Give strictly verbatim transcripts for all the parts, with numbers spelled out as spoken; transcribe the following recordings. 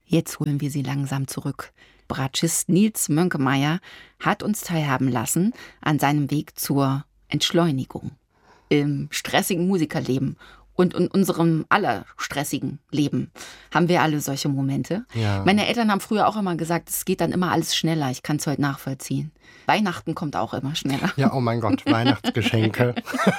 Jetzt holen wir sie langsam zurück. Bratschist Nils Mönkemeyer hat uns teilhaben lassen an seinem Weg zur Entschleunigung im stressigen Musikerleben. Und in unserem aller stressigen Leben haben wir alle solche Momente. Ja. Meine Eltern haben früher auch immer gesagt, es geht dann immer alles schneller. Ich kann es heute nachvollziehen. Weihnachten kommt auch immer schneller. Ja, oh mein Gott, Weihnachtsgeschenke.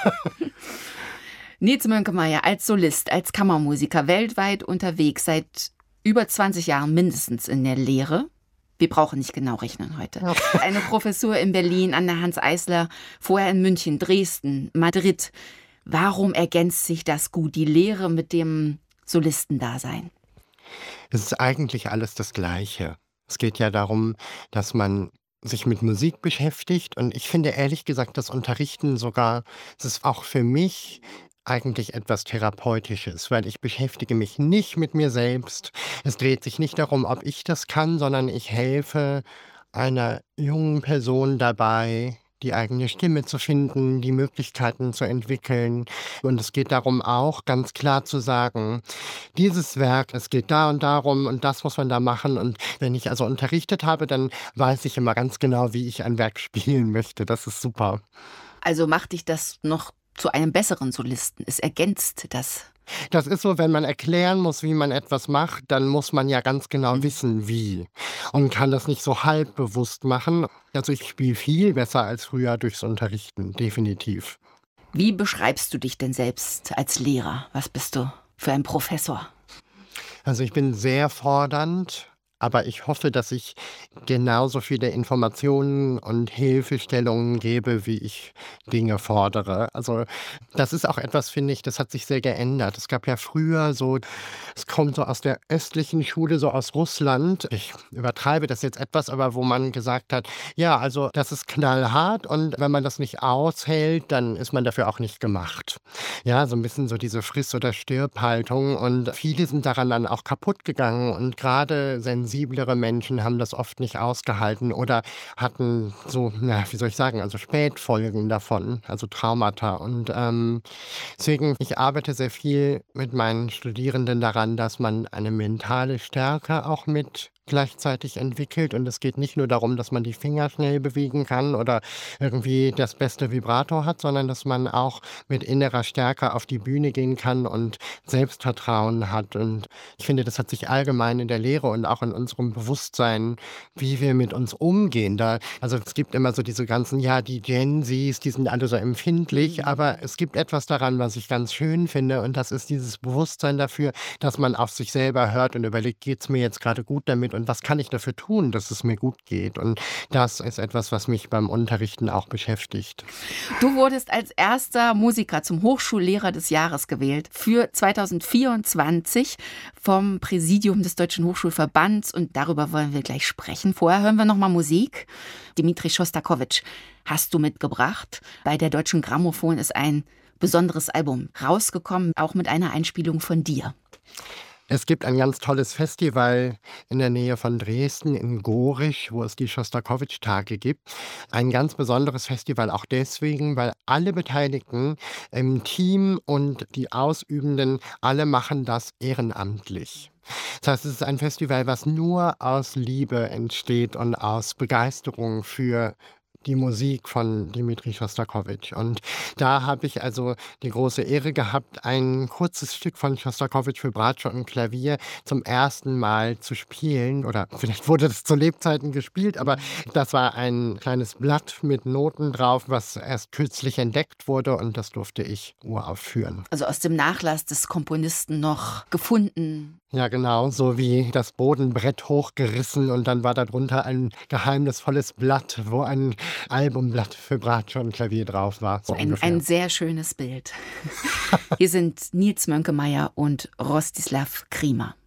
Nils Mönkemeyer als Solist, als Kammermusiker weltweit unterwegs, seit über zwanzig Jahren mindestens in der Lehre. Wir brauchen nicht genau rechnen heute. Eine Professur in Berlin an der Hans Eisler, vorher in München, Dresden, Madrid. Warum ergänzt sich das gut, die Lehre mit dem Solistendasein? Es ist eigentlich alles das Gleiche. Es geht ja darum, dass man sich mit Musik beschäftigt. Und ich finde ehrlich gesagt, das Unterrichten sogar, es ist auch für mich eigentlich etwas Therapeutisches, weil ich beschäftige mich nicht mit mir selbst. Es dreht sich nicht darum, ob ich das kann, sondern ich helfe einer jungen Person dabei, die eigene Stimme zu finden, die Möglichkeiten zu entwickeln. Und es geht darum auch, ganz klar zu sagen, dieses Werk, es geht da und darum und das muss man da machen. Und wenn ich also unterrichtet habe, dann weiß ich immer ganz genau, wie ich ein Werk spielen möchte. Das ist super. Also macht dich das noch zu einem besseren Solisten? Es ergänzt das. Das ist so, wenn man erklären muss, wie man etwas macht, dann muss man ja ganz genau wissen, wie. Und kann das nicht so halb bewusst machen. Also ich spiele viel besser als früher durchs Unterrichten, definitiv. Wie beschreibst du dich denn selbst als Lehrer? Was bist du für ein Professor? Also ich bin sehr fordernd, aber ich hoffe, dass ich genauso viele Informationen und Hilfestellungen gebe, wie ich Dinge fordere. Also das ist auch etwas, finde ich, das hat sich sehr geändert. Es gab ja früher so, es kommt so aus der östlichen Schule, so aus Russland. Ich übertreibe das jetzt etwas, aber wo man gesagt hat, ja, also das ist knallhart und wenn man das nicht aushält, dann ist man dafür auch nicht gemacht. Ja, so ein bisschen so diese Friss- oder Stirb-Haltung und viele sind daran dann auch kaputt gegangen und gerade sensiblere Menschen haben das oft nicht ausgehalten oder hatten so, na, wie soll ich sagen, also Spätfolgen davon, also Traumata. Und ähm, deswegen, ich arbeite sehr viel mit meinen Studierenden daran, dass man eine mentale Stärke auch mit gleichzeitig entwickelt. Und es geht nicht nur darum, dass man die Finger schnell bewegen kann oder irgendwie das beste Vibrato hat, sondern dass man auch mit innerer Stärke auf die Bühne gehen kann und Selbstvertrauen hat. Und ich finde, das hat sich allgemein in der Lehre und auch in unserem Bewusstsein, wie wir mit uns umgehen. Da, also es gibt immer so diese ganzen, ja, die Gen Zs, die sind alle so empfindlich, aber es gibt etwas daran, was ich ganz schön finde. Und das ist dieses Bewusstsein dafür, dass man auf sich selber hört und überlegt, geht es mir jetzt gerade gut damit und was kann ich dafür tun, dass es mir gut geht. Und das ist etwas, was mich beim Unterrichten auch beschäftigt. Du wurdest als erster Musiker zum Hochschullehrer des Jahres gewählt für zweitausendvierundzwanzig vom Präsidium des Deutschen Hochschulverbands und darüber wollen wir gleich sprechen. Vorher hören wir noch mal Musik. Dmitri Schostakowitsch hast du mitgebracht. Bei der Deutschen Grammophon ist ein besonderes Album rausgekommen, auch mit einer Einspielung von dir. Es gibt ein ganz tolles Festival in der Nähe von Dresden, in Gorisch, wo es die Schostakowitsch-Tage gibt. Ein ganz besonderes Festival auch deswegen, weil alle Beteiligten im Team und die Ausübenden, alle machen das ehrenamtlich. Das heißt, es ist ein Festival, was nur aus Liebe entsteht und aus Begeisterung für die Musik von Dmitri Schostakowitsch. Und da habe ich also die große Ehre gehabt, ein kurzes Stück von Schostakowitsch für Bratsche und Klavier zum ersten Mal zu spielen. Oder vielleicht wurde das zu Lebzeiten gespielt, aber das war ein kleines Blatt mit Noten drauf, was erst kürzlich entdeckt wurde und das durfte ich uraufführen. Also aus dem Nachlass des Komponisten noch gefunden. Ja, genau, so wie das Bodenbrett hochgerissen und dann war darunter ein geheimnisvolles Blatt, wo ein Albumblatt für Bratsche und Klavier drauf war. So Ein, ein sehr schönes Bild. Hier sind Nils Mönkemeyer und Rostislav Kriemer.